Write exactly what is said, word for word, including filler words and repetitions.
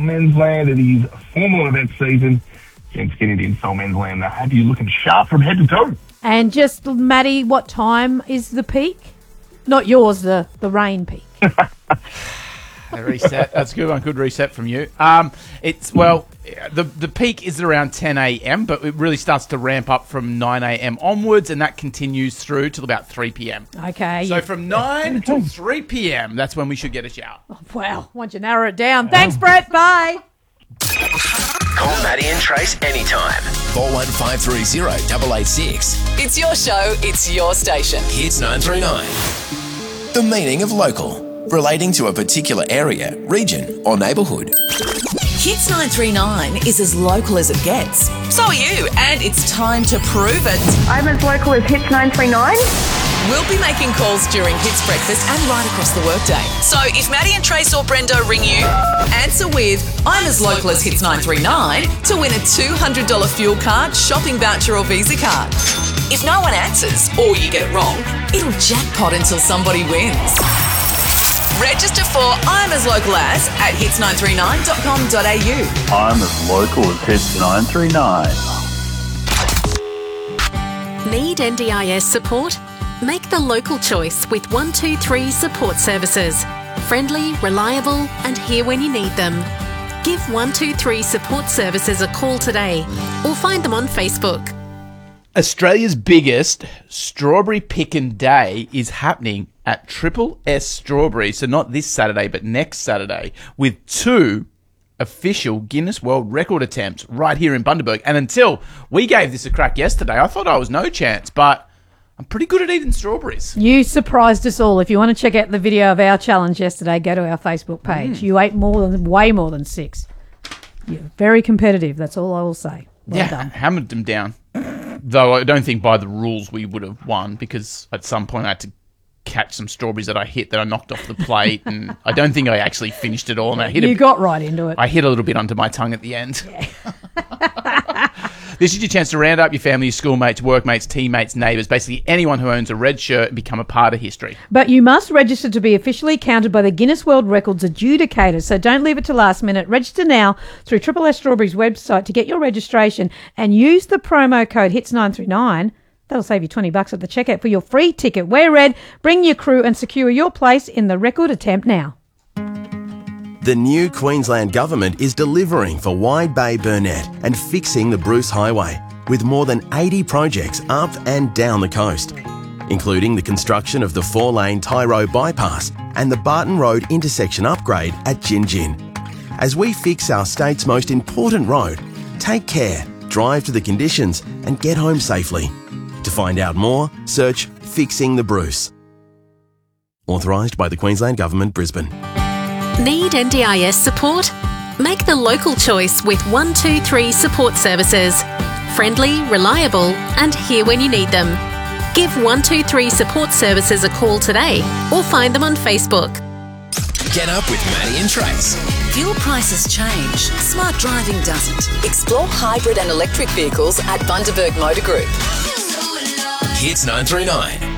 Men's Land. It is formal event season. Gents, get into Insole Men's Land. They have you looking sharp from head to toe. And just, Maddie, what time is the peak? Not yours, the, the rain peak. A reset. That's a good one. Good reset from you. Um, it's well, the the peak is around ten a.m., but it really starts to ramp up from nine a.m. onwards, and that continues through till about three p.m. Okay. So from nine to three p.m., that's when we should get a shower. Oh, wow. Once you narrow it down. Thanks, Brett. Bye. Call Maddie and Trace anytime. four one five three zero eight eight six. It's your show, it's your station. Hits nine three nine. The meaning of local. Relating to a particular area, region, or neighbourhood. Hits nine three nine is as local as it gets. So are you, and it's time to prove it. I'm as local as Hits nine three nine. We'll be making calls during Hits Breakfast and right across the workday. So if Maddie and Trace or Brendo ring you, answer with I'm as local as Hits nine three nine to win a two hundred dollars fuel card, shopping voucher or Visa card. If no one answers or you get it wrong, it'll jackpot until somebody wins. Register for I'm as local as at hits nine three nine dot com dot a u. I'm as local as Hits nine three nine. Need N D I S support? Make the local choice with one two three Support Services. Friendly, reliable, and here when you need them. Give one two three Support Services a call today or find them on Facebook. Australia's biggest strawberry picking day is happening at Triple S Strawberry. So not this Saturday, but next Saturday, with two official Guinness World Record attempts right here in Bundaberg. And until we gave this a crack yesterday, I thought I was no chance, but I'm pretty good at eating strawberries. You surprised us all. If you want to check out the video of our challenge yesterday, go to our Facebook page. Mm. You ate more than, way more than six. You're very competitive. That's all I will say. Well yeah, done. Hammered them down. Though I don't think by the rules we would have won, because at some point I had to catch some strawberries that I hit that I knocked off the plate, and I don't think I actually finished it all. And I hit you a, got right into it. I hit a little bit under my tongue at the end. Yeah. This is your chance to round up your family, your schoolmates, workmates, teammates, neighbours, basically anyone who owns a red shirt and become a part of history. But you must register to be officially counted by the Guinness World Records adjudicator, so don't leave it to last minute. Register now through Triple S Strawberry's website to get your registration and use the promo code hits nine three nine. That'll save you twenty bucks at the checkout for your free ticket. Wear red, bring your crew and secure your place in the record attempt now. The new Queensland Government is delivering for Wide Bay Burnett and fixing the Bruce Highway with more than eighty projects up and down the coast, including the construction of the four-lane Tyro bypass and the Barton Road intersection upgrade at Gin Gin. As we fix our state's most important road, take care, drive to the conditions and get home safely. To find out more, search Fixing the Bruce. Authorised by the Queensland Government, Brisbane. Need N D I S support? Make the local choice with one two three Support Services. Friendly, reliable, and here when you need them. Give one two three Support Services a call today or find them on Facebook. Get up with Maddie and Trace. Fuel prices change. Smart driving doesn't. Explore hybrid and electric vehicles at Bundaberg Motor Group. Hits nine three nine.